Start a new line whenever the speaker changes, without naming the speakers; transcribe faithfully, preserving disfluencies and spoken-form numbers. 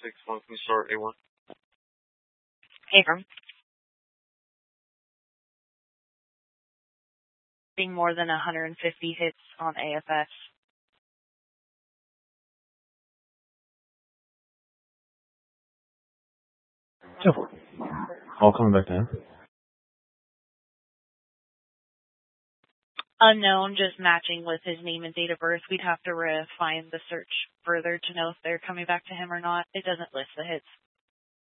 six one. Can you start A one?
Abram. Being more than one hundred fifty hits on A F S.
So, all coming back down.
Unknown, just matching with his name and date of birth. We'd have to refine the search further to know if they're coming back to him or not. It doesn't list the hits.